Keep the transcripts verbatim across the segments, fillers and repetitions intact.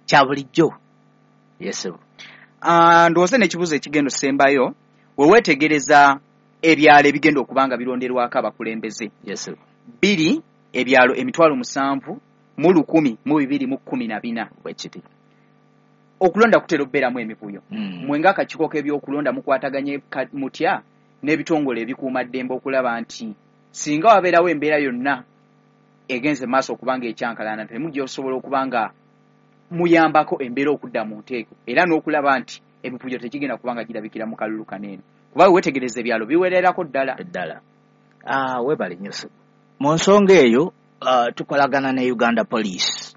kya bulijjo. Yes. Ah, ndowooza n'ekibuzo ekigenda osembayo we weetegereza ebyalo ebigenda okubanga bironderwako abakulembeze. Yes. Biri ebyalo emitwalo musanvu mu lukumi mu bibiri mu kkumi na bina bwekiti. Okulonda kutera obbeeramu emivuyo. Mm. Mwe ng'akakiiko k'ebyokulonda mukwataganye mutya n'ebitongole ebikuuma ddembe okulaba nti singa wabeerawo embeera yonna egenze maaso okubanga ekyankalana temujja osobola okubanga muyambako embeera okudda mu nteeko era n'okulaba nti emivuyo tekigenda kubanga girabikira mu kalulu kaneeno kuba weetegereza ebyalo biwererako ddala ddala. Ah, webale nnyo ssebo. Mu nsonga eyo uh, tukolagana ne Uganda Police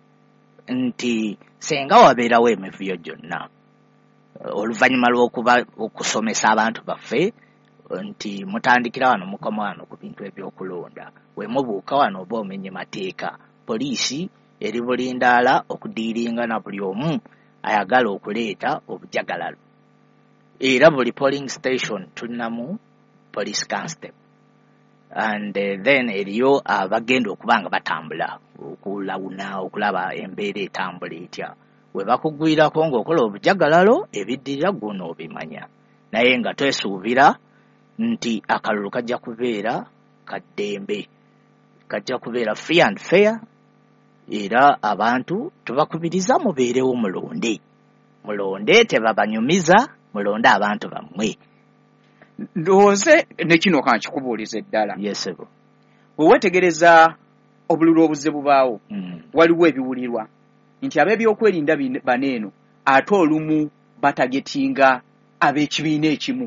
nti senga wabeerawo emivuyo gyonna uh, oluvannyuma lw'okuba okusomesa abantu baffe nti mutandikira wano mukoma wano ku bintu ebyokulonda we mubuuka wano oba omenye mateeka poliisi eri bulindaala okudiiringa na buli omu ayagala okuleeta obujagalalo era buli polling station tulinamu police constable and uh, then eriyo abagenda okubanga batambula okulawuna okulaba embeera etambula etya we bakugwirako ng'okola obujagalalo ebiddirira guno obimanya naye nga twesuubira nti akalulu kajja kubeera kaddembe kajja kubeera free and fair era abantu tubakubiriza mubeerewo mulonde mulonde tebabanyumiza mulonde abantu bammwe. Ndowooze ne kino kankikubuuliza eddala. Yes, sebo. We weetegereza obululu obuzze bubaawo mm. waliwo ebiwulirwa nti ab'ebyokwerinda baneeno ate olumu batagetinga ab'ekibiina ekimu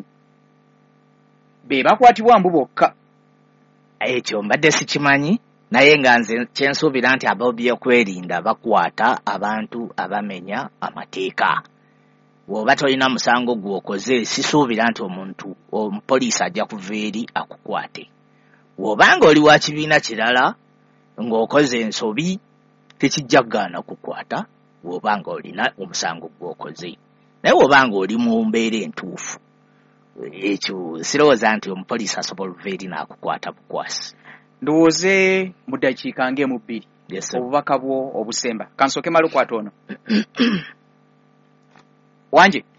be bakwatibwa mbu bokka. Ekyo mbadde sikimanyi naye nga nze kyensuubira nti ab'ebyokwerinda bakwata abantu abamenya amateeka. Bw'oba tolina musango gw'okoze sisuubira nti omuntu omupoliisi ajja kuva eri akukwate. Bw'obanga oli wa kibiina kirala ng'okoze ensobi tekijja kugaana kukwata bw'obanga olina omusango gw'okoze. Naye bw'obanga oli mu mbeera entuufu ekyo sirowooza nti omupoliisi asobola okuva eri n'akukwata bukwasi. Ndowooze mu ddakiika ng'emu bbiri yes, obubaka bwo obusemba kansooke malo kwata ono wanje